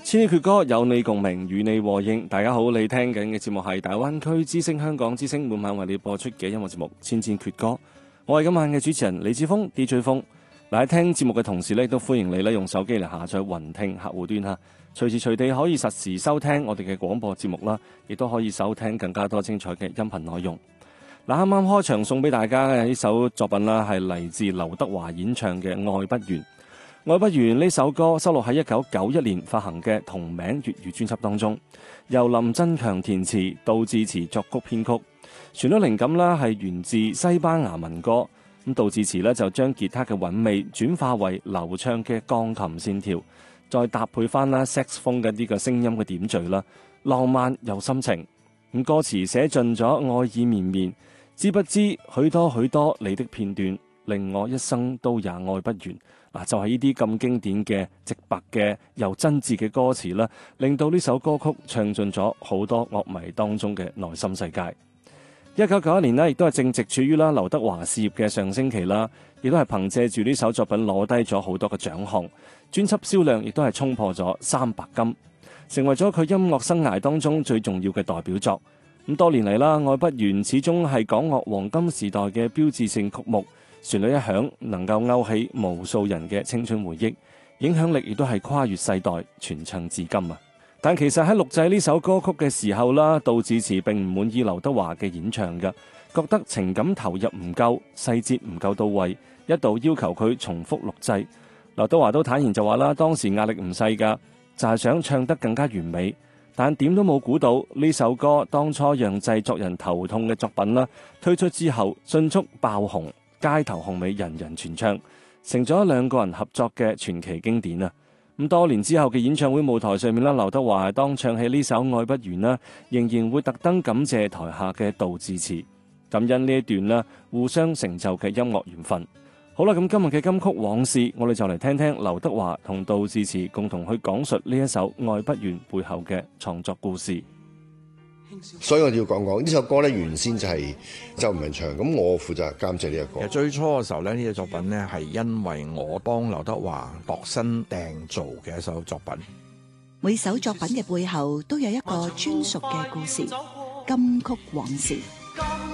千禧闕歌有你共鳴，與你和應。大家好，你聽緊嘅節目係大灣區之聲香港之聲每晚為你播出嘅音樂節目《千千闕歌》。我係今晚嘅主持人李志峰 DJ 峰。嗱，喺聽節目嘅同時咧，都歡迎你咧用手機嚟下載雲聽客戶端吓，隨時隨地可以實時收聽我哋嘅廣播節目啦，亦都可以收聽更加多精彩嘅音頻內容。嗱，啱啱開場送俾大家嘅呢首作品啦，係嚟自劉德華演唱嘅《愛不完》。愛不完呢首歌收錄喺1991年發行嘅同名粵語專輯當中，由林振強填詞，杜自持作曲編曲。旋律靈感啦係源自西班牙民歌，咁杜自持咧就將吉他嘅韻味轉化為流暢嘅鋼琴線條，再搭配翻啦 saxophone 嘅呢個聲音嘅點綴啦，浪漫又深情。咁歌詞寫盡咗愛意綿綿，知不知許多許多你的片段，令我一生都也愛不完。嗱，就係呢啲咁經典嘅直白嘅又真摯嘅歌詞啦，令到呢首歌曲唱進咗好多樂迷當中嘅內心世界。1991年呢，亦都係正值處於啦劉德華事業嘅上升期啦，亦都係憑借住呢首作品攞低咗好多嘅獎項，專輯銷量亦都係衝破咗300金，成為咗佢音樂生涯當中最重要嘅代表作。咁多年嚟啦，愛不完始終係港樂黃金時代嘅標誌性曲目。旋律一響，能夠勾起無數人嘅青春回憶，影響力亦都係跨越世代，傳唱至今啊！但其實喺錄製呢首歌曲嘅時候啦，杜自持並唔滿意劉德華嘅演唱嘅，覺得情感投入唔夠，細節唔夠到位，一度要求佢重複錄製。劉德華都坦言就話啦，當時壓力唔細㗎，就係想唱得更加完美，但點都冇估到呢首歌當初讓製作人頭痛嘅作品啦，推出之後迅速爆紅。街頭巷尾人人傳唱，成咗兩個人合作嘅傳奇經典啊！咁多年之後嘅演唱會舞台上面啦，劉德華當唱起呢首《愛不完》啦，仍然會特登感謝台下嘅杜自持，感恩呢一段啦互相成就嘅音樂緣分。好啦，咁今日嘅金曲往事，我哋就嚟聽聽劉德華同杜自持共同去講述呢一首《愛不完》背後嘅創作故事。 所以我要講講呢首歌咧，原先就係周文唱，咁我負責監製呢一個。 其實最初嘅時候咧，呢隻作品咧係因為我幫劉德華度身訂造嘅一首作品。 每首作品嘅背後都有一個專屬嘅故事，金曲往事。